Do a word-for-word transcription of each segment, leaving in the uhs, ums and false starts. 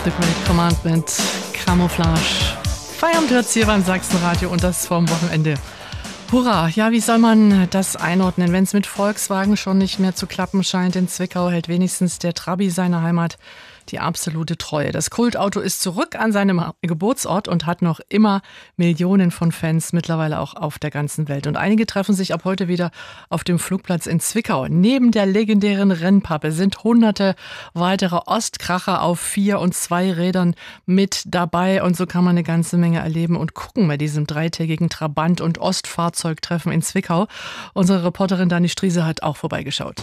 The Great Commandment, Camouflage. Feierabend hört's hier beim Sachsenradio und das vorm Wochenende. Hurra! Ja, wie soll man das einordnen, wenn es mit Volkswagen schon nicht mehr zu klappen scheint? In Zwickau hält wenigstens der Trabi seiner Heimat die absolute Treue. Das Kultauto ist zurück an seinem Geburtsort und hat noch immer Millionen von Fans, mittlerweile auch auf der ganzen Welt. Und einige treffen sich ab heute wieder auf dem Flugplatz in Zwickau. Neben der legendären Rennpappe sind hunderte weitere Ostkracher auf vier und zwei Rädern mit dabei. Und so kann man eine ganze Menge erleben und gucken bei diesem dreitägigen Trabant- und Ostfahrzeugtreffen in Zwickau. Unsere Reporterin Dani Striese hat auch vorbeigeschaut.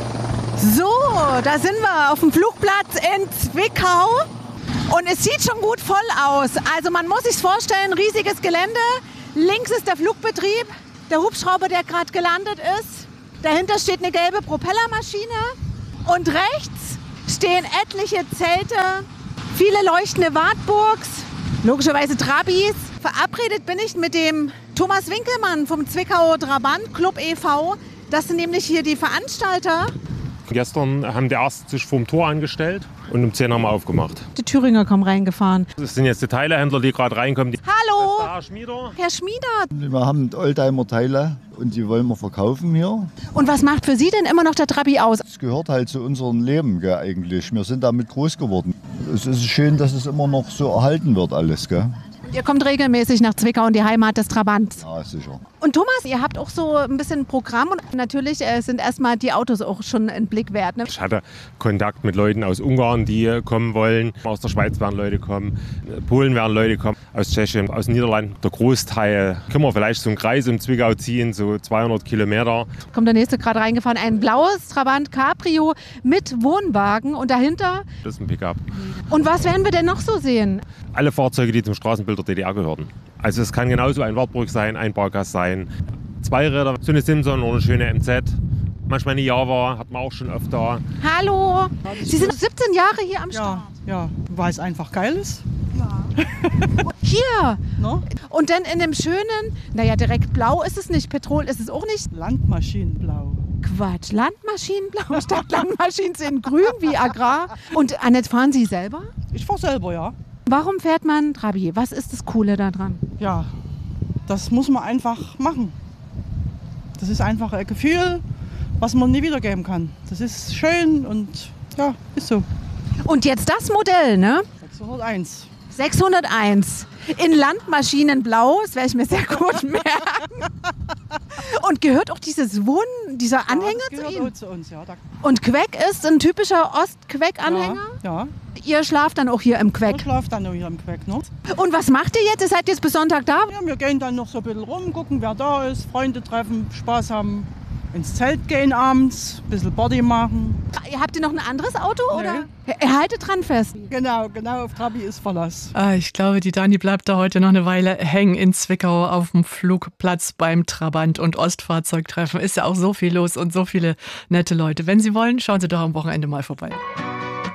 So, da sind wir auf dem Flugplatz in Zwickau und es sieht schon gut voll aus. Also man muss sich vorstellen, riesiges Gelände. Links ist der Flugbetrieb, der Hubschrauber, der gerade gelandet ist. Dahinter steht eine gelbe Propellermaschine und rechts stehen etliche Zelte, viele leuchtende Wartburgs, logischerweise Trabis. Verabredet bin ich mit dem Thomas Winkelmann vom Zwickau Trabant Club e V. Das sind nämlich hier die Veranstalter. Gestern haben die ersten sich vorm Tor angestellt und um zehn haben wir aufgemacht. Die Thüringer kommen reingefahren. Das sind jetzt die Teilehändler, die gerade reinkommen. Hallo! Das ist der Herr Schmieder. Herr Schmieder. Wir haben Oldtimer-Teile und die wollen wir verkaufen hier. Und was macht für Sie denn immer noch der Trabi aus? Das gehört halt zu unserem Leben, gell, eigentlich. Wir sind damit groß geworden. Es ist schön, dass es immer noch so erhalten wird alles. Gell? Ihr kommt regelmäßig nach Zwickau in die Heimat des Trabants. Ja, sicher. Und Thomas, ihr habt auch so ein bisschen Programm und natürlich äh, sind erstmal die Autos auch schon ein Blick wert. Ne? Ich hatte Kontakt mit Leuten aus Ungarn, die kommen wollen. Aus der Schweiz werden Leute kommen, Polen werden Leute kommen, aus Tschechien, aus den Niederlanden. Der Großteil können wir vielleicht so einen Kreis um Zwickau ziehen, so zweihundert Kilometer. Kommt der nächste gerade reingefahren, ein blaues Trabant Cabrio mit Wohnwagen und dahinter? Das ist ein Pickup. Und was werden wir denn noch so sehen? Alle Fahrzeuge, die zum Straßenbild der D D R gehörten. Also es kann genauso ein Wartburg sein, ein Bargas sein, Zweiräder, so eine Simson oder eine schöne M Z. Manchmal eine Java, hat man auch schon oft da. Hallo, Sie sind siebzehn Jahre hier am Start. Ja, ja, weil es einfach geil ist. Ja. Hier. No? Und dann in dem schönen, naja, direkt blau ist es nicht, Petrol ist es auch nicht. Landmaschinenblau. Quatsch, Landmaschinenblau statt Landmaschinen sind grün wie Agrar. Und Annette, fahren Sie selber? Ich fahre selber, ja. Warum fährt man Trabi? Was ist das Coole daran? Ja, das muss man einfach machen. Das ist einfach ein Gefühl, was man nie wiedergeben kann. Das ist schön und ja, ist so. Und jetzt das Modell, ne? sechshunderteins. sechshunderteins. In Landmaschinenblau, das werde ich mir sehr gut merken. Und gehört auch dieses Wohn, dieser Anhänger ja, das zu gehört Ihnen? auch zu uns, ja. Da Und Queck ist ein typischer Ost-Queck-Anhänger? Ja, ja. Ihr schlaft dann auch hier im Ich Queck. schlafe dann noch hier im Queck. Ne? Und was macht ihr jetzt? Ihr seid jetzt bis Sonntag da? Ja, wir gehen dann noch so ein bisschen rum, gucken, wer da ist, Freunde treffen, Spaß haben, ins Zelt gehen abends, ein bisschen Body machen. Ihr habt ihr noch ein anderes Auto? Nee. Oder? Ihr haltet dran fest. Genau, genau, auf Trabi ist Verlass. Ah, ich glaube, die Dani bleibt da heute noch eine Weile hängen in Zwickau auf dem Flugplatz beim Trabant- und Ostfahrzeugtreffen. Ist ja auch so viel los und so viele nette Leute. Wenn Sie wollen, schauen Sie doch am Wochenende mal vorbei.